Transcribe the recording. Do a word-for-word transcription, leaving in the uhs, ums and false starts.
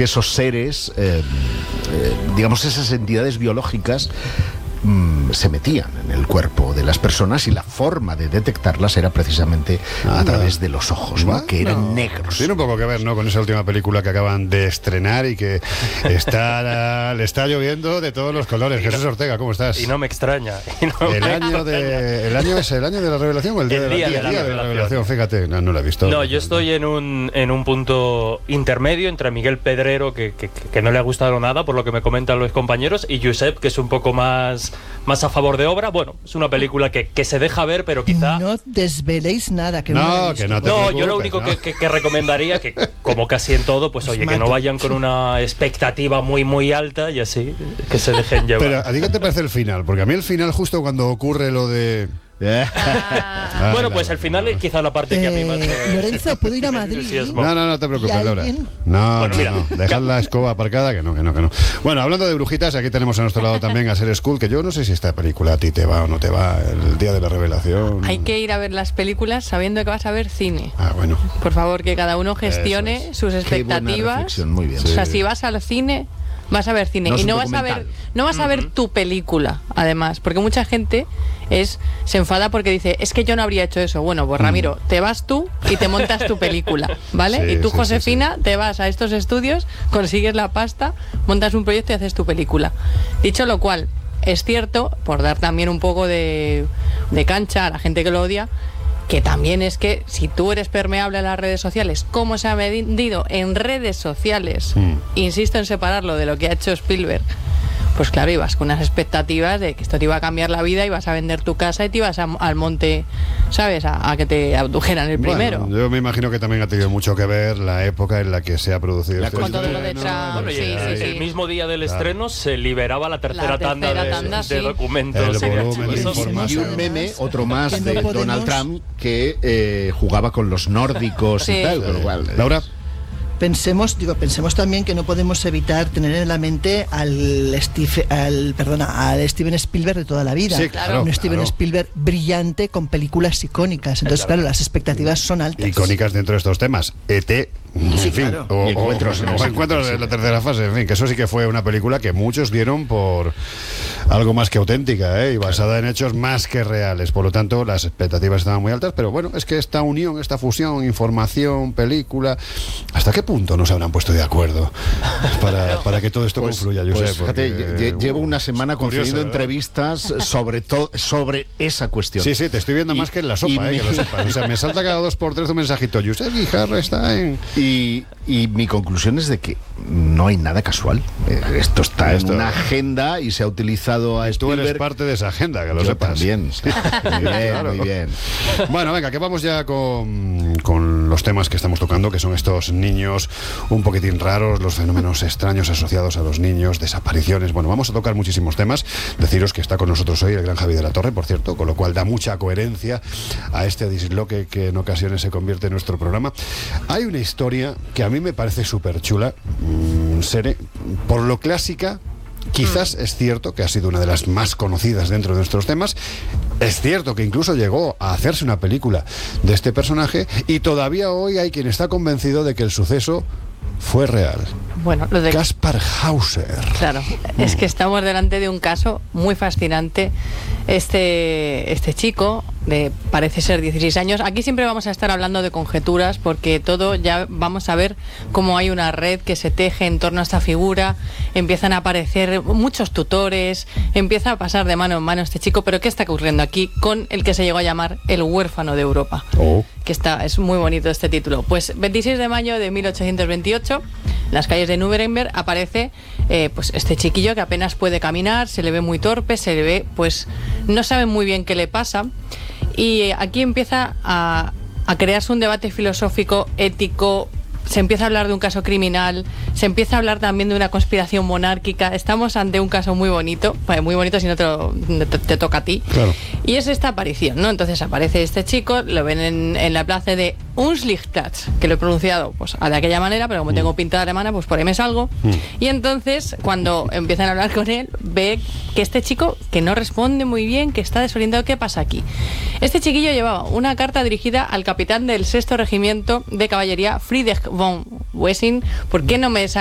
que esos seres, eh, eh, digamos, esas entidades biológicas mm, se metían en el cuerpo de las personas y la forma de detectarlas era precisamente a Anda. través de los ojos, ¿no? Bueno, Que eran negros. Tiene un poco que ver, ¿no?, con esa última película que acaban de estrenar y que está le está lloviendo de todos los colores. Jesús Ortega, ¿cómo estás? Y no me extraña. Y no El me año extraña. de el año es el año de la revelación o el día, El de, la, día día de la de la revelación. revelación. Fíjate, no, no la he visto. No, yo estoy en un, en un punto intermedio entre Miguel Pedrero, que, que, que no le ha gustado nada, por lo que me comentan los compañeros, y Josep, que es un poco más, más a favor de obra. Bueno, es una película que, que se deja ver, pero quizá... No desveléis nada. Que No, no, la he que visto. no te No, preocupes, yo lo único ¿no? que, que, que recomendaría, que como casi en todo, pues oye, que no vayan con una expectativa muy, muy alta y así, que se dejen llevar. Pero, ¿a ti qué te parece el final? Porque a mí el final, justo cuando ocurre lo de... Ah, bueno, la- pues el final es quizá la parte que a mí más... Eh, me- Lorenzo, ¿puedo ir a me Madrid? entusiasmó. No, no, no te ¿Y preocupes, Laura. alguien? No, Bueno, no, mira, no. Dejad la escoba aparcada, que no, que no, que no. Bueno, hablando de brujitas, aquí tenemos a nuestro lado también a Ser School, que yo no sé si esta película a ti te va o no te va, el día de la revelación. Hay que ir a ver las películas sabiendo que vas a ver cine. Ah, bueno. Por favor, que cada uno gestione Eso es. sus Qué buena expectativas. reflexión, muy bien. O sea, si vas al cine, vas a ver cine. No es y un no vas a ver, documental. no vas a ver tu película, además. Porque mucha gente es se enfada porque dice, es que yo no habría hecho eso. Bueno, pues Ramiro, te vas tú y te montas tu película, ¿vale? Sí, y tú, sí, sí, Josefina, te vas a estos estudios, consigues la pasta, montas un proyecto y haces tu película. Dicho lo cual, es cierto, por dar también un poco de, de cancha a la gente que lo odia, que también es que si tú eres permeable a las redes sociales, como se ha vendido en redes sociales, Mm. insisto en separarlo de lo que ha hecho Spielberg, pues claro, ibas con unas expectativas de que esto te iba a cambiar la vida, ibas a vender tu casa y te ibas a- al monte, ¿sabes? A, a que te abdujeran el primero. Bueno, yo me imagino que también ha tenido mucho que ver la época en la que se ha producido La este Con todo lo de estreno. Trump, Bueno, y sí, el, sí, sí. el mismo día del Claro. estreno se liberaba la tercera, La tanda, tercera de, tanda, de sí. documentos. El y de volumen de archivos. información. Y un meme, otro más, Que no de podemos- Donald Trump, que eh, jugaba con los nórdicos Sí. y tal, con lo cual... eh, Laura. Pensemos, digo, pensemos también que no podemos evitar tener en la mente al, Steve, al, perdona, al Steven Spielberg de toda la vida. Sí, claro, Un Steven claro. Spielberg brillante con películas icónicas. Entonces, claro, las expectativas son altas. Icónicas dentro de estos temas. E T, en Sí, fin, claro. o, Y Encuentros o- en o la Encuentros Segunda, en la sí. tercera fase, en fin, que eso sí que fue una película que muchos dieron por algo más que auténtica, ¿eh? Y basada en hechos más que reales. Por lo tanto, las expectativas estaban muy altas, pero bueno, es que esta unión, esta fusión, información, película, ¿hasta qué punto nos habrán puesto de acuerdo para, para que todo esto Pues, confluya, Josep? pues fíjate, Porque, lle- llevo uh, una semana curioso, concediendo ¿verdad? entrevistas sobre todo sobre esa cuestión. Sí, sí, te estoy viendo Y- más que en la y sopa, eh, me- que lo sepas. O sea, me salta cada dos por tres un mensajito. Josep Guijarro está en... Y, y mi conclusión es de que no hay nada casual. Eh, Esto está Esto- en una agenda y se ha utilizado a Tú eres Spielberg. parte de esa agenda, que lo Yo sepas. también. Muy bien, Claro. muy bien. Bueno, venga, que vamos ya con, con los temas que estamos tocando, que son estos niños un poquitín raros, los fenómenos extraños asociados a los niños, desapariciones. Bueno, vamos a tocar muchísimos temas. Deciros que está con nosotros hoy el gran Javi de la Torre, por cierto, con lo cual da mucha coherencia a este disloque que en ocasiones se convierte en nuestro programa. Hay una historia que a mí me parece súper chula, mmm, Sere, por lo clásica. Quizás es cierto que ha sido una de las más conocidas dentro de nuestros temas. Es cierto que incluso llegó a hacerse una película de este personaje y todavía hoy hay quien está convencido de que el suceso fue real. Bueno, lo de Kaspar Hauser. Claro, es que estamos delante de un caso muy fascinante. Este, este chico, de parece ser dieciséis años, aquí siempre vamos a estar hablando de conjeturas porque todo ya vamos a ver cómo hay una red que se teje en torno a esta figura, empiezan a aparecer muchos tutores, empieza a pasar de mano en mano este chico, pero ¿qué está ocurriendo aquí con el que se llegó a llamar el huérfano de Europa? Oh. Que está, es muy bonito este título. Pues veintiséis de mayo de mil ochocientos veintiocho, en las calles de Nuremberg aparece eh, pues este chiquillo que apenas puede caminar, se le ve muy torpe, se le ve, pues no saben muy bien qué le pasa. Y eh, aquí empieza a, a crearse un debate filosófico, ético. Se empieza a hablar de un caso criminal, se empieza a hablar también de una conspiración monárquica. Estamos ante un caso muy bonito, bueno, muy bonito si no te, lo- te, te toca a ti. Claro. Y es esta aparición, ¿no? Entonces aparece este chico, lo ven en, en la plaza de Unschlichtplatz, que lo he pronunciado pues de aquella manera, pero como tengo pinta de alemana, pues por ahí me salgo. Y entonces, cuando empiezan a hablar con él, ve que este chico, que no responde muy bien, que está desorientado, ¿qué pasa aquí? Este chiquillo llevaba una carta dirigida al capitán del sexto regimiento de caballería, Friedrich von Wessing. ¿Por qué no me